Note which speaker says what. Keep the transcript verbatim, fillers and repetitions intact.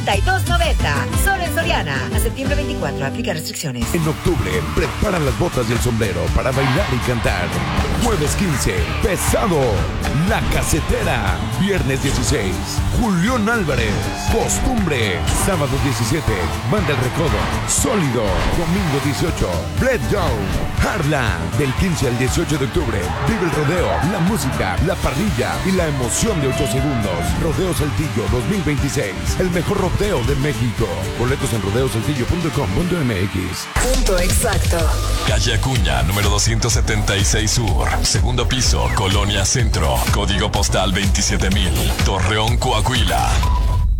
Speaker 1: y dos noventa. Solo en Soriana. A septiembre veinticuatro. Aplica restricciones.
Speaker 2: En octubre, prepara las botas y el sombrero para bailar y cantar. Jueves quince, Pesado, La Casetera. Viernes dieciséis, Julián Álvarez, Costumbre. Sábado diecisiete, Banda El Recodo, Sólido. Domingo dieciocho, Bled Down, Harlan. Del quince al dieciocho de octubre, vive el rodeo, la música, la parrilla y la emoción de ocho segundos. Rodeo Saltillo dos mil veintiséis, el mejor rodeo de México. Boletos en rodeo saltillo punto com punto m x.
Speaker 1: Punto exacto.
Speaker 3: Calle Acuña, número doscientos setenta y seis Sur. Segundo piso, Colonia Centro. Código postal veintisiete mil. Torreón, Coahuila.